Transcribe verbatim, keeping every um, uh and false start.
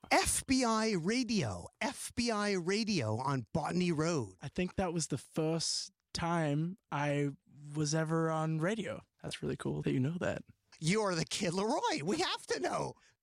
F B I Radio, F B I Radio on Botany Road. I think that was the first time I was ever on radio. That's really cool that you know that. You're the Kid Leroy. We have to know.